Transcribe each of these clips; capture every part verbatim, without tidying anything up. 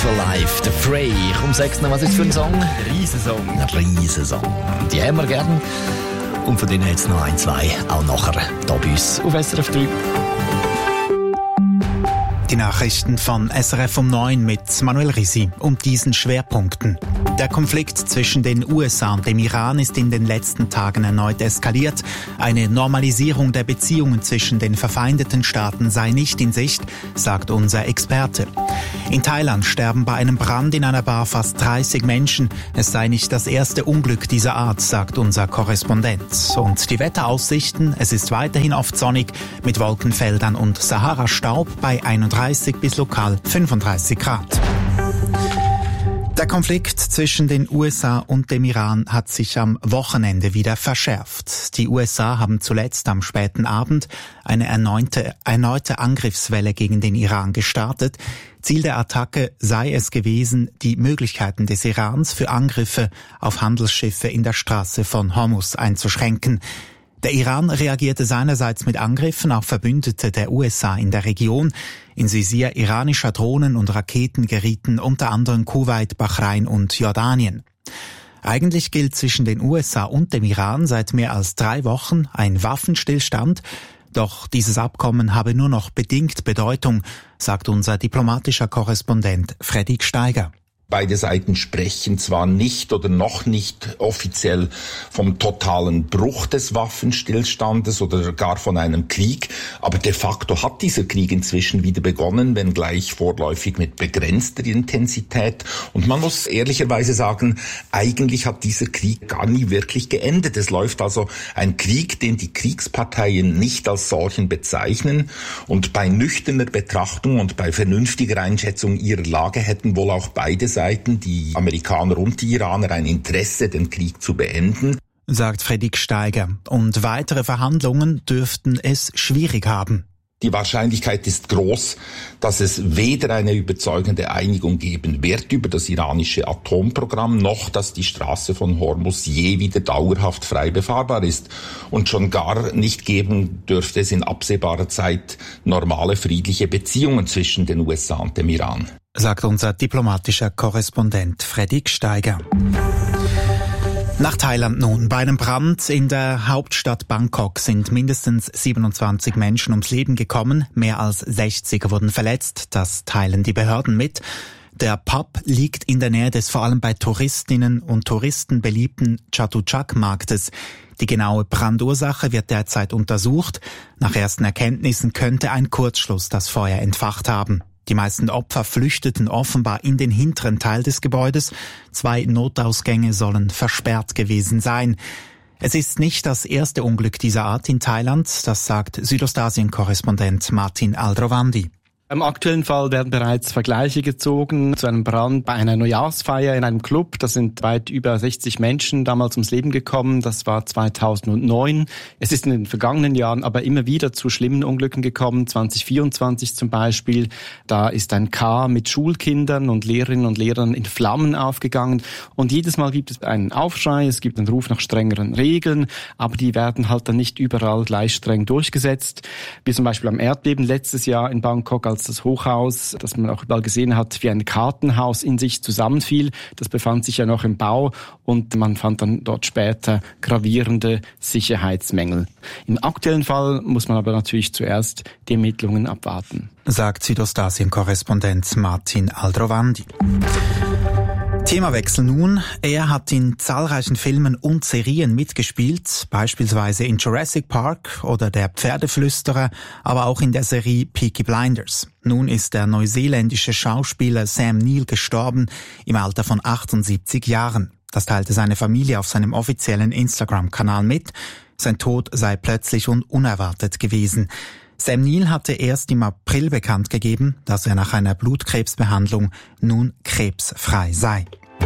for Life, The Fray. Komm, sag's noch, was ist für ein Song? Riesensong. Ein Riesensong. Die haben wir gern. Und von denen jetzt noch ein, zwei, auch nachher hier bei uns auf S R F drei. Die Nachrichten von S R F um neun mit Manuel Risi und diesen Schwerpunkten. Der Konflikt zwischen den U S A und dem Iran ist in den letzten Tagen erneut eskaliert. Eine Normalisierung der Beziehungen zwischen den verfeindeten Staaten sei nicht in Sicht, sagt unser Experte. In Thailand sterben bei einem Brand in einer Bar fast dreißig Menschen. Es sei nicht das erste Unglück dieser Art, sagt unser Korrespondent. Und die Wetteraussichten, es ist weiterhin oft sonnig mit Wolkenfeldern und Sahara-Staub bei einunddreißig bis lokal fünfunddreißig Grad. Der Konflikt zwischen den U S A und dem Iran hat sich am Wochenende wieder verschärft. Die U S A haben zuletzt am späten Abend eine erneute, erneute Angriffswelle gegen den Iran gestartet. Ziel der Attacke sei es gewesen, die Möglichkeiten des Irans für Angriffe auf Handelsschiffe in der Straße von Hormuz einzuschränken. Der Iran reagierte seinerseits mit Angriffen auf Verbündete der U S A in der Region. Ins Visier iranischer Drohnen und Raketen gerieten unter anderem Kuwait, Bahrain und Jordanien. Eigentlich gilt zwischen den U S A und dem Iran seit mehr als drei Wochen ein Waffenstillstand. Doch dieses Abkommen habe nur noch bedingt Bedeutung, sagt unser diplomatischer Korrespondent Fredrik Steiger. Beide Seiten sprechen zwar nicht oder noch nicht offiziell vom totalen Bruch des Waffenstillstandes oder gar von einem Krieg, aber de facto hat dieser Krieg inzwischen wieder begonnen, wenngleich vorläufig mit begrenzter Intensität. Und man muss ehrlicherweise sagen, eigentlich hat dieser Krieg gar nie wirklich geendet. Es läuft also ein Krieg, den die Kriegsparteien nicht als solchen bezeichnen. Und bei nüchterner Betrachtung und bei vernünftiger Einschätzung ihrer Lage hätten wohl auch beide Seiten, die Amerikaner und die Iraner, ein Interesse, den Krieg zu beenden, sagt Fredrik Steiger. Und weitere Verhandlungen dürften es schwierig haben. Die Wahrscheinlichkeit ist groß, dass es weder eine überzeugende Einigung geben wird über das iranische Atomprogramm, noch dass die Straße von Hormuz je wieder dauerhaft frei befahrbar ist. Und schon gar nicht geben dürfte es in absehbarer Zeit normale friedliche Beziehungen zwischen den U S A und dem Iran, sagt unser diplomatischer Korrespondent Fredrik Steiger. Nach Thailand nun. Bei einem Brand in der Hauptstadt Bangkok sind mindestens siebenundzwanzig Menschen ums Leben gekommen. Mehr als sechzig wurden verletzt. Das teilen die Behörden mit. Der Pub liegt in der Nähe des vor allem bei Touristinnen und Touristen beliebten Chatuchak-Marktes. Die genaue Brandursache wird derzeit untersucht. Nach ersten Erkenntnissen könnte ein Kurzschluss das Feuer entfacht haben. Die meisten Opfer flüchteten offenbar in den hinteren Teil des Gebäudes. Zwei Notausgänge sollen versperrt gewesen sein. Es ist nicht das erste Unglück dieser Art in Thailand, das sagt Südostasien-Korrespondent Martin Aldrovandi. Im aktuellen Fall werden bereits Vergleiche gezogen zu einem Brand bei einer Neujahrsfeier in einem Club. Da sind weit über sechzig Menschen damals ums Leben gekommen. Das war zweitausendneun. Es ist in den vergangenen Jahren aber immer wieder zu schlimmen Unglücken gekommen. zwanzig vierundzwanzig zum Beispiel. Da ist ein Car mit Schulkindern und Lehrerinnen und Lehrern in Flammen aufgegangen. Und jedes Mal gibt es einen Aufschrei, es gibt einen Ruf nach strengeren Regeln, aber die werden halt dann nicht überall gleich streng durchgesetzt. Wie zum Beispiel am Erdbeben letztes Jahr in Bangkok, als das Hochhaus, das man auch überall gesehen hat, wie ein Kartenhaus in sich zusammenfiel. Das befand sich ja noch im Bau und man fand dann dort später gravierende Sicherheitsmängel. Im aktuellen Fall muss man aber natürlich zuerst die Ermittlungen abwarten, sagt Südostasien-Korrespondent Martin Aldrovandi. Themawechsel nun. Er hat in zahlreichen Filmen und Serien mitgespielt, beispielsweise in Jurassic Park oder Der Pferdeflüsterer, aber auch in der Serie Peaky Blinders. Nun ist der neuseeländische Schauspieler Sam Neill gestorben, im Alter von achtundsiebzig Jahren. Das teilte seine Familie auf seinem offiziellen Instagram-Kanal mit. Sein Tod sei plötzlich und unerwartet gewesen. Sam Neill hatte erst im April bekannt gegeben, dass er nach einer Blutkrebsbehandlung nun krebsfrei sei.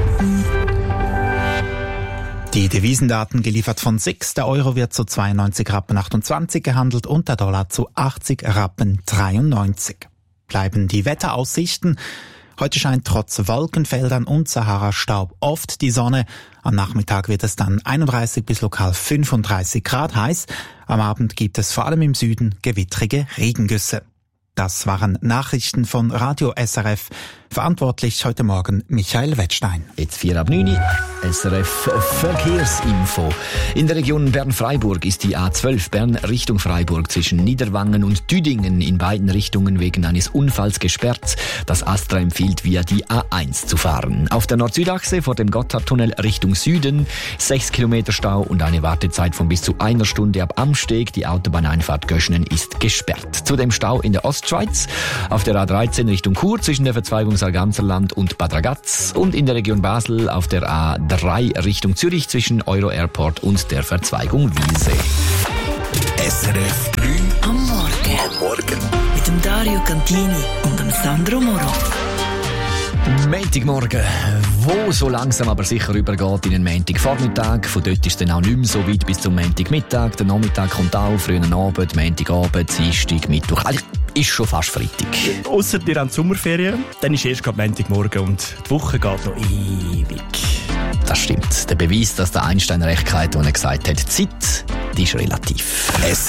Die Devisendaten geliefert von S I X. Der Euro wird zu zweiundneunzig Rappen achtundzwanzig gehandelt und der Dollar zu achtzig Rappen dreiundneunzig. Bleiben die Wetteraussichten. Heute scheint trotz Wolkenfeldern und Sahara-Staub oft die Sonne. Am Nachmittag wird es dann einunddreißig bis lokal fünfunddreißig Grad heiß. Am Abend gibt es vor allem im Süden gewittrige Regengüsse. Das waren Nachrichten von Radio S R F. Verantwortlich heute Morgen Michael Wettstein. Jetzt vier ab neun, S R F Verkehrsinfo. In der Region Bern-Freiburg ist die A zwölf Bern Richtung Freiburg zwischen Niederwangen und Düdingen in beiden Richtungen wegen eines Unfalls gesperrt. Das Astra empfiehlt, via die A eins zu fahren. Auf der Nord-Süd-Achse vor dem Gotthardtunnel Richtung Süden sechs Kilometer Stau und eine Wartezeit von bis zu einer Stunde ab Amsteg. Die Autobahneinfahrt Göschenen ist gesperrt. Zudem Stau in der Ostschweiz auf der A dreizehn Richtung Chur zwischen der Verzweigung Sarganserland und Bad Ragaz und in der Region Basel auf der A drei Richtung Zürich zwischen Euro Airport und der Verzweigung Wiese. S R F drei am Morgen. Am Morgen. Mit dem Dario Cantini und dem Sandro Moro. Montagmorgen, wo so langsam aber sicher übergeht in den Montagvormittag. Von dort ist es dann auch nicht mehr so weit bis zum Montagmittag. Der Nachmittag kommt auch, frühen Abend, Montagabend, Dienstag, Mittwoch. Also ist schon fast Freitag. Ausser dir an die Sommerferien, dann ist erst gerade Montagmorgen und die Woche geht noch ewig. Das stimmt. Der Beweis, dass der Einstein recht hat, als er gesagt hat, Zeit, die ist relativ. S